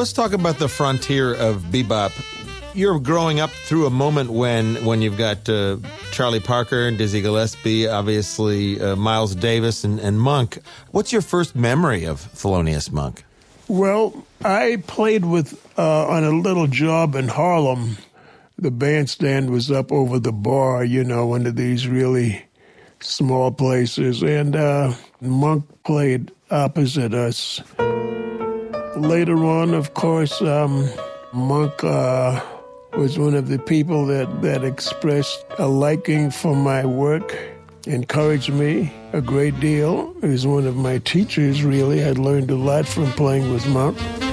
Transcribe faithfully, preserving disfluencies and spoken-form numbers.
let's talk about the frontier of bebop. You're growing up through a moment when when you've got uh, Charlie Parker and Dizzy Gillespie, obviously uh, Miles Davis and, and Monk. What's your first memory of Thelonious Monk? Well, I played with uh, on a little job in Harlem. The bandstand was up over the bar, you know, one of these really small places, and uh, Monk played opposite us. Later on, of course, um, Monk uh, was one of the people that, that expressed a liking for my work, encouraged me a great deal. He was one of my teachers, really. I learned a lot from playing with Monk.